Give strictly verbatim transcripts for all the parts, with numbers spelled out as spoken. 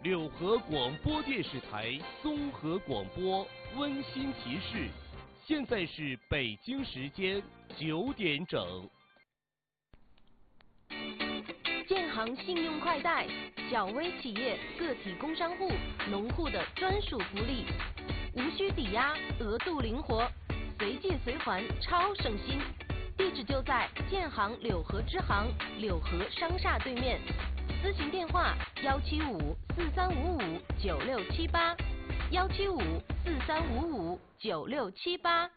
柳河广播电视台综合广播温馨提示：现在是北京时间九点整。 建行信用快贷，小微企业、个体工商户、农户的专属福利，无需抵押，额度灵活，随借随还，超省心。地址就在建行柳河支行柳河商厦对面。咨询电话：幺七五四三五五九六七八，幺七五四三五五九六七八。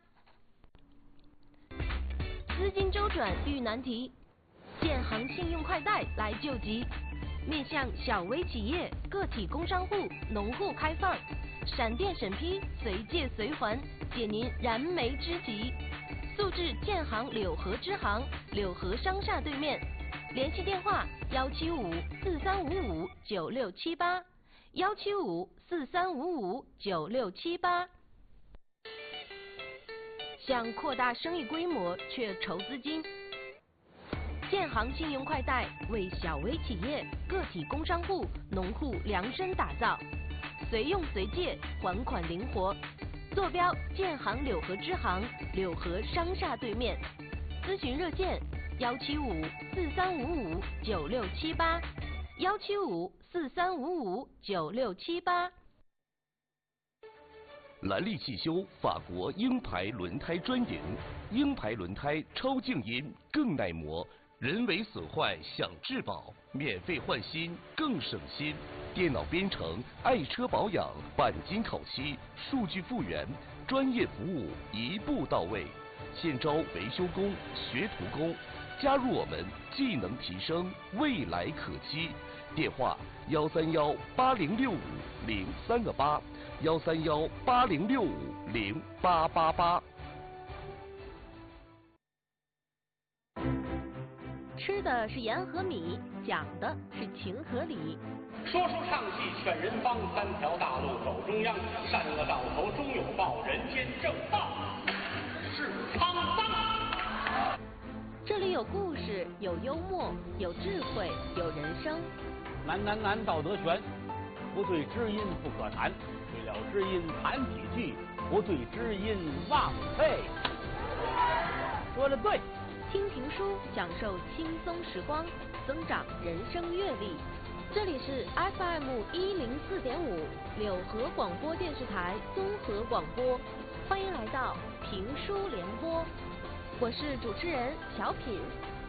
资金周转遇难题，建行信用快贷来救急，面向小微企业、个体工商户、农户开放，闪电审批，随借随还，解您燃眉之急。速至建行柳河支行柳河商厦对面，联系电话：幺七五四三五五九六七八，幺七五四三五五九六七八。想扩大生意规模却筹资金，建行信用快贷为小微企业、个体工商户、农户量身打造，随用随借，还款灵活。坐标：建行柳河支行柳河商厦对面。咨询热线：幺七五四三五五九六七八，幺七五四三五五九六七八。 兰利汽修法国鹰牌轮胎专营，鹰牌轮胎超静音，更耐磨，人为损坏享质保，免费换新更省心。电脑编程，爱车保养，钣金烤漆，数据复原，专业服务一步到位。现招维修工、学徒工，加入我们，技能提升，未来可期。电话：幺三幺八零六五零三个八，幺三幺八零六五零八八八。 吃的是盐和米，讲的是情和理。 说书唱戏劝人方，三条大路走中央，善恶到头终有报，人间正道是沧桑。 这里有故事，有幽默，有智慧，有人生。 难难难，道德全，不对知音不可谈，对了知音谈几句，不对知音忘废。说的对。 听评书，享受轻松时光，增长人生阅历。这里是 F M 一零四点五柳河广播电视台综合广播，欢迎来到评书联播，我是主持人小品。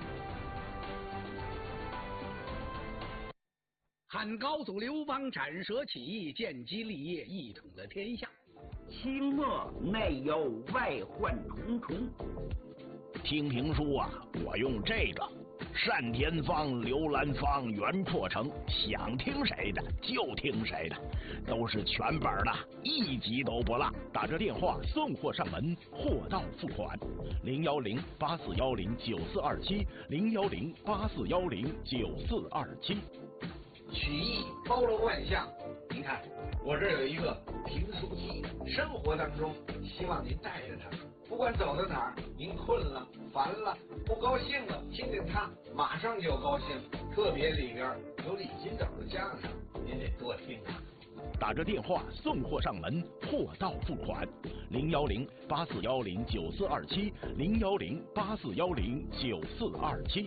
汉高祖刘邦斩蛇起义，建基立业，一统了天下。 清末内忧外患重重。 听评书啊，我用这个单田芳、刘兰芳、袁阔成，想听谁的就听谁的，都是全本的，一集都不落。打这电话送货上门，货到付款。零幺零八四幺零九四二七，零幺零八四幺零九四二七。 曲艺包罗万象，您看我这有一个评书机，生活当中希望您带着它。不管走到哪儿，您困了、烦了、不高兴了，听听它，马上就高兴。特别里边有李金斗的相声，您得多听啊。 打着电话送货上门，货到付款。零幺零八四幺零九四二七，零幺零八四幺零九四二七。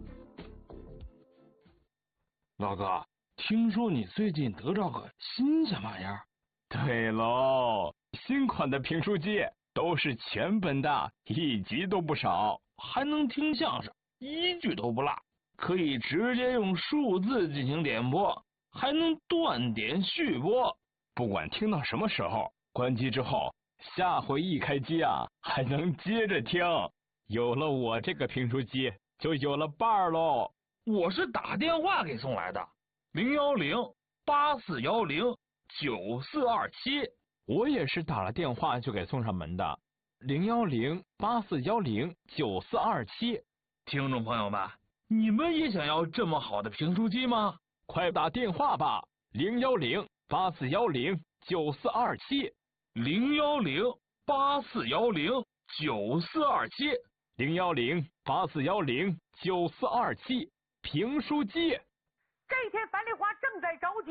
老哥，听说你最近得着个新鲜玩意儿？对喽，新款的评书机。都是全本的，一集都不少，还能听相声，一句都不落，可以直接用数字进行点播，还能断点续播。不管听到什么时候，关机之后，下回一开机啊，还能接着听。有了我这个评书机，就有了伴儿喽。我是打电话给送来的，零幺零八四幺零九四二七。我也是打了电话就给送上门的，零幺零八四幺零九四二七。听众朋友们，你们也想要这么好的评书机吗？快打电话吧，零幺零八四幺零九四二七，零幺零八四幺零九四二七，零幺零八四幺零九四二七，评书机。 这天樊丽华正在着急，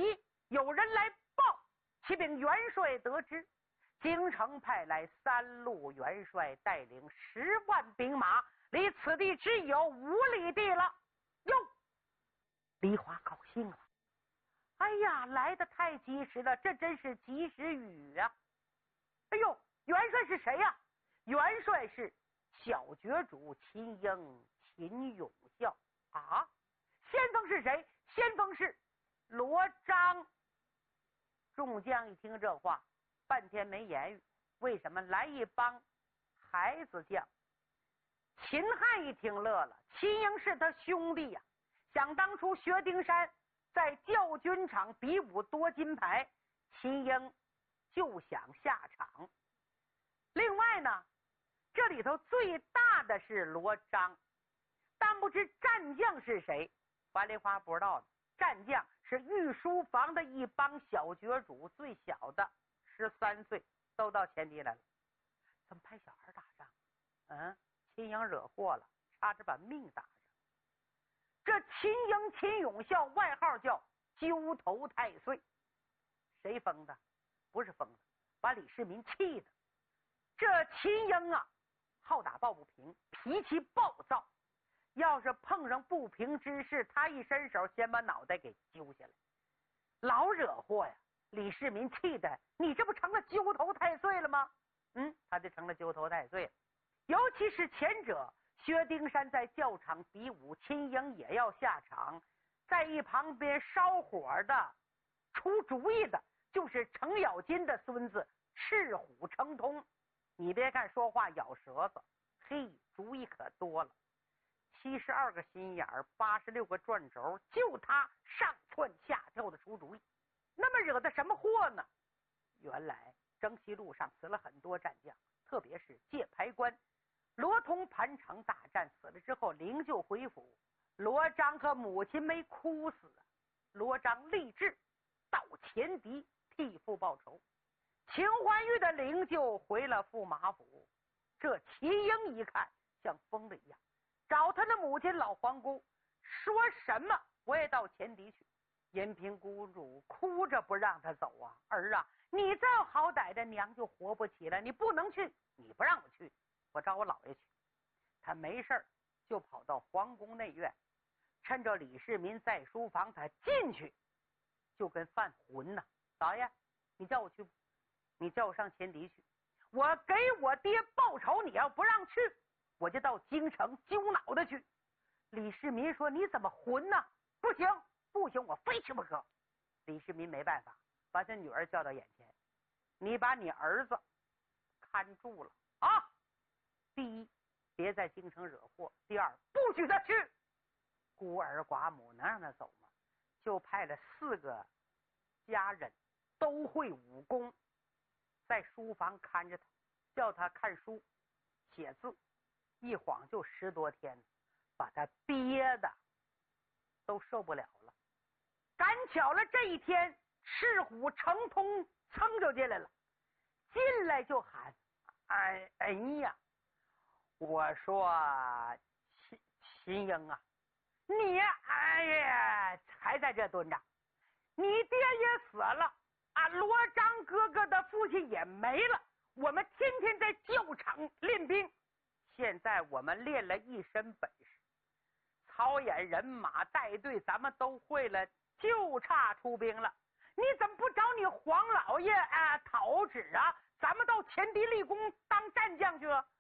有人来报，启禀元帅得知，京城派来三路元帅，带领十万兵马，离此地只有五里地了。哟，梨花高兴了。哎呀，来得太及时了，这真是及时雨啊！哎呦，元帅是谁呀、啊？元帅是小爵主秦英秦永孝啊。先锋是谁？先锋是罗章。众将一听这话，半天没言语。为什么？来一帮孩子将。秦汉一听乐了，秦英是他兄弟呀、啊。想当初薛丁山在教军场比武夺金牌，秦英就想下场。另外呢，这里头最大的是罗章，但不知战将是谁。樊梨花不知道的，战将是御书房的一帮小爵主，最小的十三岁，都到前敌来了。怎么派小孩打仗？嗯，秦英惹祸了，差点把命打上。这秦英秦永孝外号叫揪头太岁，谁封的？不是封的，把李世民气的。这秦英啊，好打抱不平，脾气暴躁。要是碰上不平之事，他一伸手先把脑袋给揪下来，老惹祸呀。李世民气的，你这不成了揪头太岁了吗？嗯，他就成了揪头太岁了。尤其是前者，薛丁山在教场比武，秦英也要下场，在一旁边烧火的、出主意的，就是程咬金的孙子赤虎程通。你别看说话咬舌子，嘿，主意可多了。七十二个心眼儿，八十六个转轴，就他上蹿下跳的出主意。那么惹的什么祸呢？原来征西路上死了很多战将，特别是界牌关罗通盘城大战死了之后，灵柩回府，罗章和母亲没哭死啊。罗章立志到前敌替父报仇。秦怀玉的灵柩回了驸马府，这秦英一看像疯了一样，找他的母亲老皇姑，说什么我也到前敌去。延平公主哭着不让他走啊，儿啊，你这好歹的娘就活不起来，你不能去，你不让我去，我找我姥爷去。他没事就跑到皇宫内院，趁着李世民在书房，他进去就跟犯浑呐。老爷，你叫我去，你叫我上前敌去，我给我爹报仇，你要不让去，我就到京城揪脑袋去。李世民说：“你怎么混呢？不行，不行，我非去不可。”李世民没办法，把他女儿叫到眼前：“你把你儿子看住了啊！第一，别在京城惹祸；第二，不许他去。孤儿寡母能让他走吗？就派了四个家人，都会武功，在书房看着他，叫他看书、写字。一晃就十多天，把他憋的都受不了了。赶巧了这一天，赤虎程通噌就进来了，进来就喊：“哎哎呀！我说秦秦英啊，你哎呀还在这蹲着，你爹也死了啊，罗章哥哥的父亲也没了，我们天天在教场练兵。现在我们练了一身本事，操演人马带队咱们都会了，就差出兵了。你怎么不找你黄老爷啊讨旨啊？咱们到前敌立功当战将去啊！